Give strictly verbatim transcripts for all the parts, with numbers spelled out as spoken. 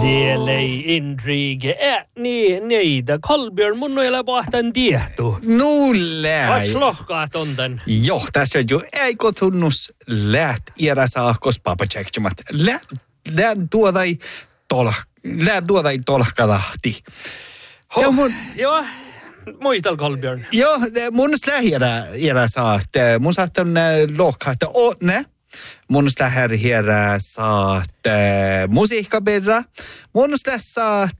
Dielei intrige. Ä, niin, neitä. Kolbjörn, mun ei ole pahtan tiehtu. Nulle. Oot lohkaat on tän? Joo, tässä on jo eikö tunnus läht iärässä kos papa tsekkimat. Läht, läht tuodai tolh, läht tuodai tolhkadahti. Huh, mun... Joo. Muistal Kolbjörn. Joo, mun lähiä iärässä, että mun saattaa lohkaa, että ne. Mun lähär här saat musiikkabirra. Mun saat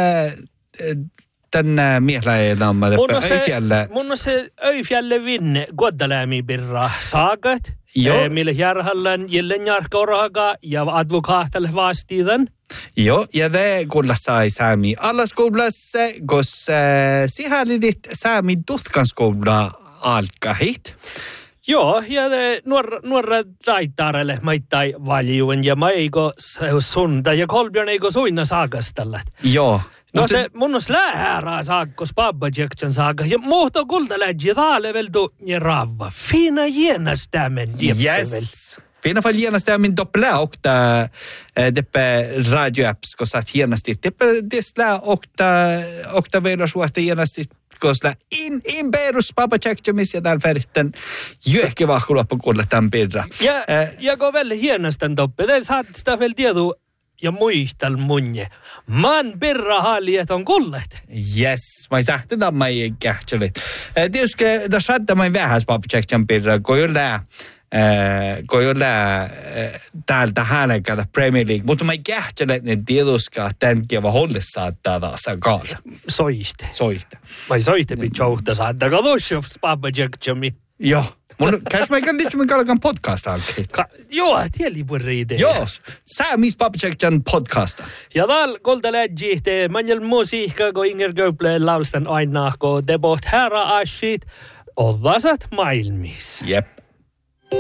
den miehlainen Öifjälle. Mun se Öifjälle vinne Goddalämi birra saagat. Joo. Mille järhallan jälleen jarkkoraga ja advokaatalle vastiidan. Joo, ja det kuulla sai saami allaskoulassa, koska sihälidit saami tuhkanskoula alkahit. Joo, ja nuorra, nuorra taittarelle maittai valjuen ja mä eikö sunda ja Kolbjörn eikö suinna saakastalla. Joo. No mutta... te mun on lähärää saakkos Pabba Jackson saakka ja muuta kulta lähti taaleveltu ja ravva. Fina jänas tämän dieppevel. Yes. Fina fall genast där min doppla och där deppe radioapps koska hienosti deppe desla och där och där vill så att hienosti koska in in perus papa checkjamis ja täällä veritten jyhke vahkuloppu kuulla tämän pirra. Ja äh, ja go väl hienostan doppe. Det saat sitä väl tiedu ja muistal munje. Man birra haljet on kullet. Yes, mä sähtin tämän mä ei kähtseli. Tietysti tässä saattaa mä vähäs papa checkjam pirra kun jolla kun jolla täältä hänekältä Premier League, mutta mä ei kähtsele ne tietysti tämän kieva holle saattaa taas kaalla. Soiste. Soiste. Vai soiste pitchouhta saattaa katsua papa checkjami. Joo. Mun käs mä ikään nyt kalkan podcast alkeet. Joo, tieli purri idea. Joo, sä mis papa checkjan podcasta. Ja täällä kolta läjihte manjal musiikka ko Inger Göble laustan aina ko debot herra ashit. Ollasat maailmissa. Jep.